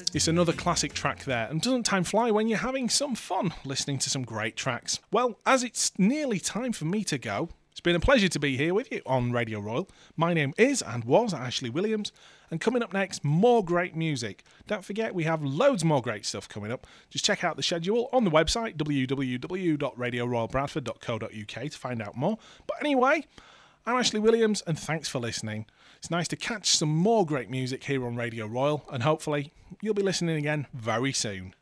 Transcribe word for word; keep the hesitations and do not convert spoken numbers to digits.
It's another classic track there, and doesn't time fly when you're having some fun listening to some great tracks? Well, as it's nearly time for me to go, it's been a pleasure to be here with you on Radio Royal. My name is and was Ashley Williams, and coming up next, more great music. Don't forget, we have loads more great stuff coming up. Just check out the schedule on the website, w w w dot radio royal bradford dot co dot u k, to find out more. But anyway, I'm Ashley Williams, and thanks for listening. It's nice to catch some more great music here on Radio Royal, and hopefully you'll be listening again very soon.